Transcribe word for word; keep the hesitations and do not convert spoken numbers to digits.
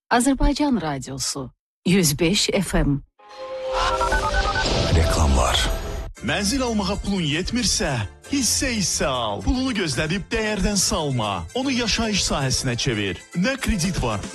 Azərbaycan Radiosu yüz beş F M. Reklamlar. Mənzil almağa pulun yetmirsə, hissə hissə al. Pulunu gözlədib dəyərdən salma. Onu yaşayış sahəsinə çevir. Nə kredit var,